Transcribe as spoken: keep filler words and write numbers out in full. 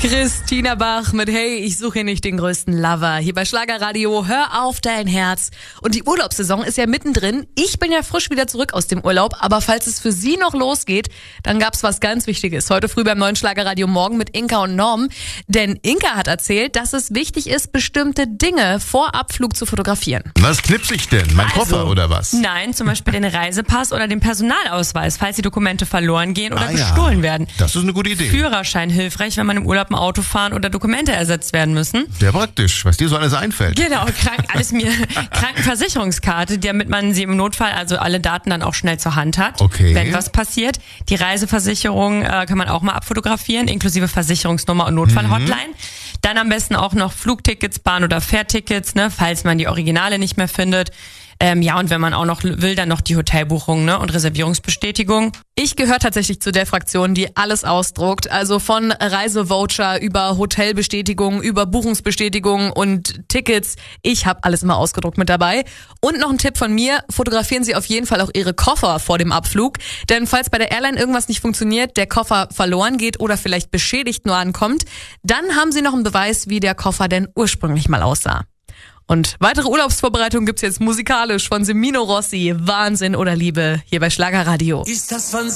Christina Bach mit Hey, ich suche nicht den größten Lover. Hier bei Schlagerradio, hör auf dein Herz. Und die Urlaubssaison ist ja mittendrin. Ich bin ja frisch wieder zurück aus dem Urlaub, aber falls es für Sie noch losgeht, dann gab's was ganz Wichtiges. Heute früh beim neuen Schlagerradio Morgen mit Inka und Norm. Denn Inka hat erzählt, dass es wichtig ist, bestimmte Dinge vor Abflug zu fotografieren. Was knipse ich denn? Mein Also, Koffer oder was? Nein, zum Beispiel den Reisepass oder den Personalausweis, falls die Dokumente verloren gehen oder Ah, ja. gestohlen werden. Das ist eine gute Idee. Führerschein hilfreich, wenn man im Urlaub ein Auto fahren oder Dokumente ersetzt werden müssen. Sehr praktisch, was dir so alles einfällt. Genau, krank, alles mir Krankenversicherungskarte, damit man sie im Notfall, also alle Daten dann auch schnell zur Hand hat, Okay. wenn was passiert. Die Reiseversicherung äh, kann man auch mal abfotografieren, inklusive Versicherungsnummer und Notfallhotline. Dann am besten auch noch Flugtickets, Bahn- oder Fährtickets, ne, falls man die Originale nicht mehr findet. Ähm, ja, und wenn man auch noch will, dann noch die Hotelbuchung, ne, und Reservierungsbestätigung. Ich gehöre tatsächlich zu der Fraktion, die alles ausdruckt. Also von Reisevoucher über Hotelbestätigung, über Buchungsbestätigung und Tickets. Ich habe alles immer ausgedruckt mit dabei. Und noch ein Tipp von mir, fotografieren Sie auf jeden Fall auch Ihre Koffer vor dem Abflug. Denn falls bei der Airline irgendwas nicht funktioniert, der Koffer verloren geht oder vielleicht beschädigt nur ankommt, dann haben Sie noch einen Beweis, wie der Koffer denn ursprünglich mal aussah. Und weitere Urlaubsvorbereitungen gibt's jetzt musikalisch von Semino Rossi, Wahnsinn oder Liebe, hier bei Schlagerradio. Ist das von